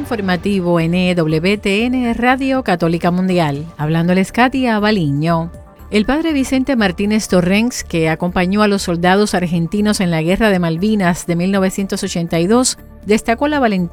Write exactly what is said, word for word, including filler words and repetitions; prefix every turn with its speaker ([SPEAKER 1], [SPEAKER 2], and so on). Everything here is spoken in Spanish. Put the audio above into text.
[SPEAKER 1] informativo en E W T N Radio Católica Mundial. Hablándoles Katia Baliño. El padre Vicente Martínez Torrens, que acompañó a los soldados argentinos en la Guerra de Malvinas de mil novecientos ochenta y dos, destacó la valentía